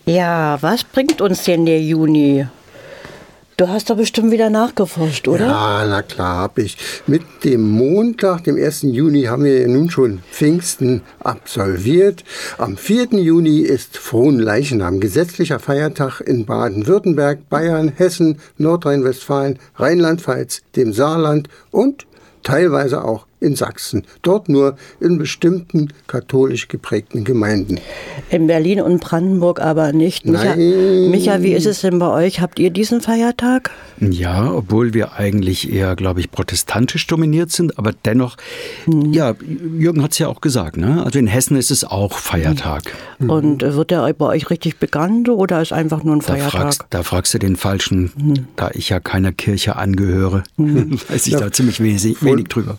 Ja, was bringt uns denn der Juni? Du hast doch bestimmt wieder nachgeforscht, oder? Ja, na klar, habe ich. Mit dem Montag, dem 1. Juni, haben wir ja nun schon Pfingsten absolviert. Am 4. Juni ist Fronleichnam, gesetzlicher Feiertag in Baden-Württemberg, Bayern, Hessen, Nordrhein-Westfalen, Rheinland-Pfalz, dem Saarland und teilweise auch in Sachsen. Dort nur in bestimmten katholisch geprägten Gemeinden. In Berlin und Brandenburg aber nicht. Nein. Micha, wie ist es denn bei euch? Habt ihr diesen Feiertag? Ja, obwohl wir eigentlich eher, glaube ich, protestantisch dominiert sind, aber dennoch, ja, Jürgen hat es ja auch gesagt, ne? Also in Hessen ist es auch Feiertag. Und wird der bei euch richtig begangen oder ist einfach nur ein Feiertag? Da fragst du den Falschen, da ich ja keiner Kirche angehöre, weiß ich da ziemlich wenig drüber.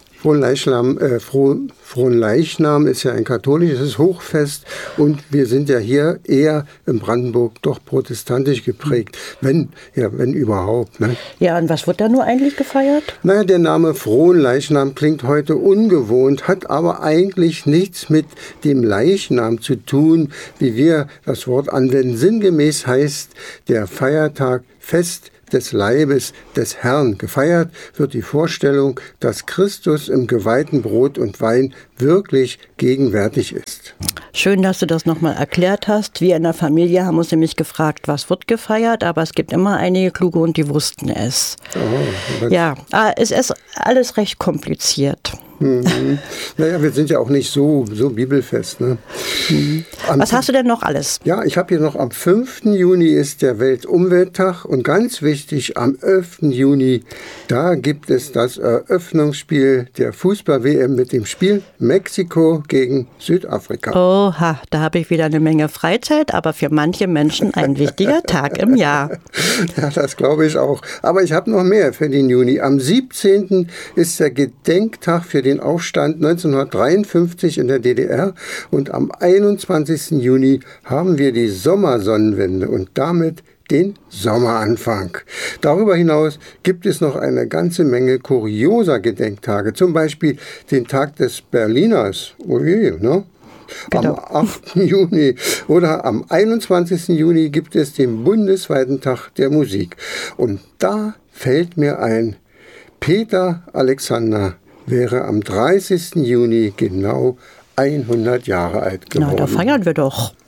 Fronleichnam ist ja ein katholisches Hochfest und wir sind ja hier eher in Brandenburg doch protestantisch geprägt, wenn überhaupt. Ne? Ja, und was wird da nur eigentlich gefeiert? Naja, der Name Fronleichnam klingt heute ungewohnt, hat aber eigentlich nichts mit dem Leichnam zu tun, wie wir das Wort anwenden. Sinngemäß heißt der Feiertag Fest des Leibes des Herrn. Gefeiert wird die Vorstellung, dass Christus im geweihten Brot und Wein wirklich gegenwärtig ist. Schön, dass du das nochmal erklärt hast. Wir in der Familie haben uns nämlich gefragt, was wird gefeiert, aber es gibt immer einige Kluge und die wussten es. Oh, ja, es ist alles recht kompliziert. Naja, wir sind ja auch nicht so bibelfest. Ne? Was hast du denn noch alles? Ja, ich habe hier noch am 5. Juni ist der Weltumwelttag und ganz wichtig, am 11. Juni, da gibt es das Eröffnungsspiel der Fußball-WM mit dem Spiel Mexiko gegen Südafrika. Oha, da habe ich wieder eine Menge Freizeit, aber für manche Menschen ein wichtiger Tag im Jahr. Ja, das glaube ich auch. Aber ich habe noch mehr für den Juni. Am 17. ist der Gedenktag für den Aufstand 1953 in der DDR und am 21. Juni haben wir die Sommersonnenwende und damit den Sommeranfang. Darüber hinaus gibt es noch eine ganze Menge kurioser Gedenktage, zum Beispiel den Tag des Berliners. Ui, ne? Genau. Am 8. Juni oder am 21. Juni gibt es den bundesweiten Tag der Musik. Und da fällt mir ein, Peter Alexander wäre am 30. Juni genau 100 Jahre alt geworden. Na, da feiern wir doch.